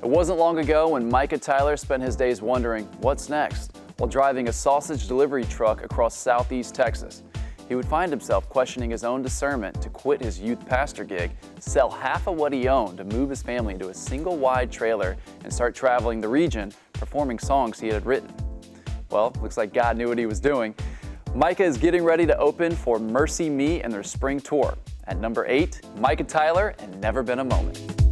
It wasn't long ago when Micah Tyler spent his days wondering what's next while driving a sausage delivery truck across southeast Texas. He would find himself questioning his own discernment to quit his youth pastor gig, sell half of what he owned to move his family into a single wide trailer and start traveling the region performing songs he had written. Well, looks like God knew what he was doing. Micah is getting ready to open for MercyMe and their spring tour. At number 8, Micah Tyler and Never Been a Moment.